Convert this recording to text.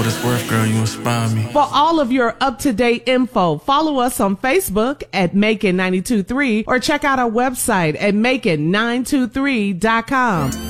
what it's worth, girl, you inspire me. For all of your up-to-date info, follow us on Facebook at Macon 923 or check out our website at Macon923.com.